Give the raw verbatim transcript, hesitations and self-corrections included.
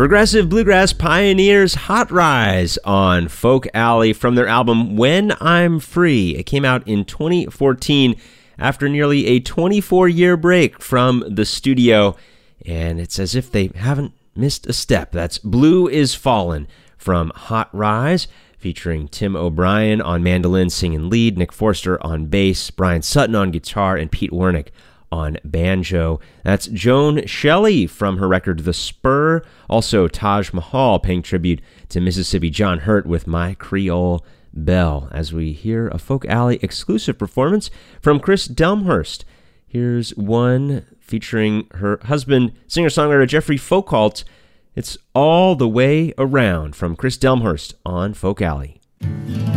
Progressive Bluegrass pioneers Hot Rise on Folk Alley from their album When I'm Free. It came out in twenty fourteen after nearly a twenty-four-year break from the studio, and it's as if they haven't missed a step. That's Blue is Fallen from Hot Rise, featuring Tim O'Brien on mandolin, singing lead, Nick Forster on bass, Brian Sutton on guitar, and Pete Wernick on banjo. That's Joan Shelley from her record The Spur. Also Taj Mahal paying tribute to Mississippi John Hurt with My Creole Belle, as we hear a Folk Alley exclusive performance from Chris Delmhurst. Here's one featuring her husband, singer-songwriter Jeffrey Folkalt. It's All the Way Around from Chris Delmhurst on Folk Alley.